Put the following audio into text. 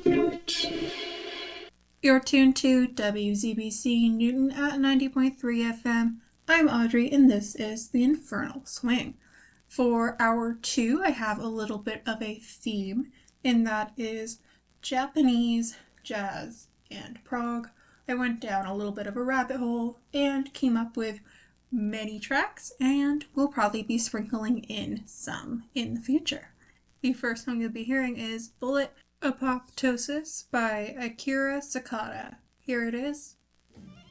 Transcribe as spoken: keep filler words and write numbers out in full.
You're tuned to W Z B C Newton at ninety point three F M. I'm Audrey and this is The Infernal Swing. For hour two, I have a little bit of a theme, and that is Japanese, jazz, and prog. I went down a little bit of a rabbit hole and came up with many tracks, and we'll probably be sprinkling in some in the future. The first song you'll be hearing is Bullet Apoptosis by Akira Sakata. Here it is.